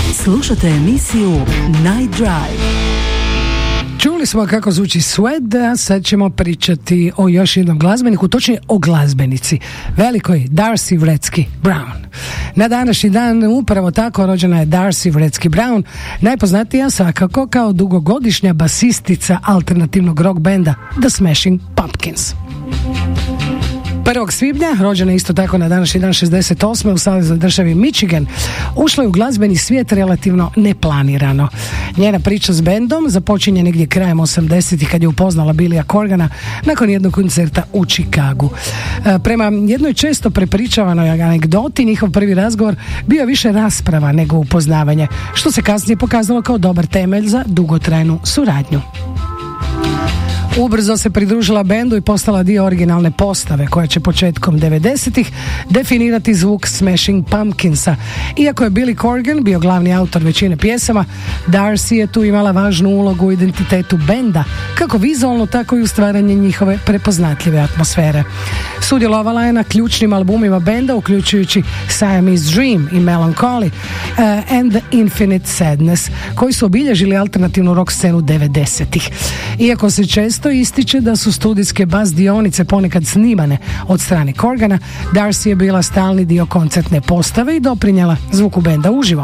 Slušate emisiju Night Drive. Čuli smo kako zvuči Sweat, a sad ćemo pričati o još jednom glazbeniku, točnije o glazbenici, velikoj Darcy Wretzky Brown. Na današnji dan upravo tako rođena je Darcy Wretzky Brown, najpoznatija svakako kao dugogodišnja basistica alternativnog rock benda The Smashing Pumpkins. 1. svibnja, rođena isto tako na današnji dan 68. u saveznoj državi Michigan, ušla je u glazbeni svijet relativno neplanirano. Njena priča s bendom započinje negdje krajem 80-ih kad je upoznala Billya Corgana nakon jednog koncerta u Chicagu. Prema jednoj često prepričavanoj anegdoti, njihov prvi razgovor bio više rasprava nego upoznavanje, što se kasnije pokazalo kao dobar temelj za dugotrajnu suradnju. Ubrzo se pridružila bendu i postala dio originalne postave koja će početkom 90-ih definirati zvuk Smashing Pumpkinsa. Iako je Billy Corgan bio glavni autor većine pjesama, Darcy je tu imala važnu ulogu u identitetu benda, kako vizualno tako i u stvaranju njihove prepoznatljive atmosfere. Sudjelovala je na ključnim albumima benda, uključujući Siamese Dream i Melancholy and the Infinite Sadness, koji su obilježili alternativnu rock scenu 90-ih. Iako se često ističe da su studijske bas dionice ponekad snimane od strane Corgana, Darcy je bila stalni dio koncertne postave i doprinjela zvuku benda uživo.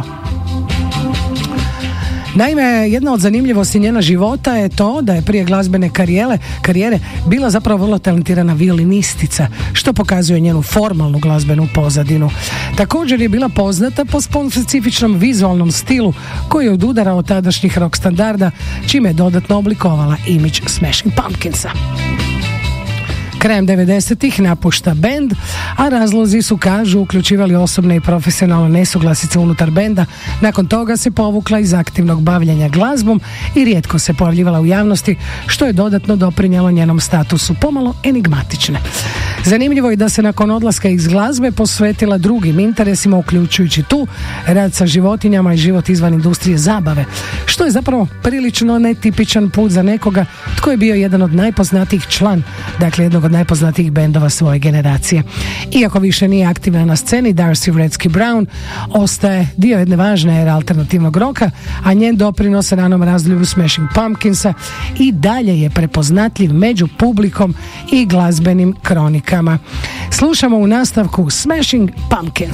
Naime, jedna od zanimljivosti njena života je to da je prije glazbene karijere bila zapravo vrlo talentirana violinistica, što pokazuje njenu formalnu glazbenu pozadinu. Također je bila poznata po specifičnom vizualnom stilu koji je odudarao od tadašnjih rock standarda, čime je dodatno oblikovala imidž Smashing Pumpkinsa. Krajem 90-ih napušta bend, a razlozi su, kažu, uključivali osobne i profesionalne nesuglasice unutar benda. Nakon toga se povukla iz aktivnog bavljenja glazbom i rijetko se pojavljivala u javnosti, što je dodatno doprinijelo njenom statusu pomalo enigmatične. Zanimljivo je da se nakon odlaska iz glazbe posvetila drugim interesima, uključujući tu rad sa životinjama i život izvan industrije zabave, što je zapravo prilično netipičan put za nekoga tko je bio jedan od najpoznatijih jednog od najpoznatijih bendova svoje generacije. Iako više nije aktivna na sceni, Darcy Wretzky Brown ostaje dio jedne važne ere alternativnog roka, a njen doprinos ranom razdoblju Smashing Pumpkinsa i dalje je prepoznatljiv među publikom i glazbenim kronikama. Slušamo u nastavku Smashing Pumpkins.